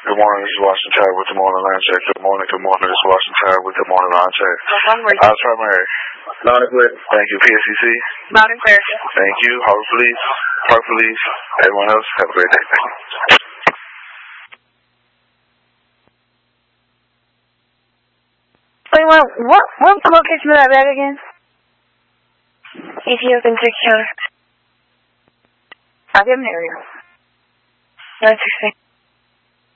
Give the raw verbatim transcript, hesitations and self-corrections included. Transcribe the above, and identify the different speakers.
Speaker 1: Good morning, this is Washington Tower with the morning line check. Good morning, good morning, this is Washington Tower with the morning line check. House primary.
Speaker 2: Loud and clear.
Speaker 1: Thank you, P S C C.
Speaker 3: Loud and clear.
Speaker 1: Thank you, Harbor Police, Park Police, everyone else, have a great day. Thank you.
Speaker 3: Wait, what, what, what location was that bag again? Ethiopian six counter. I'll give him an area. nine six six.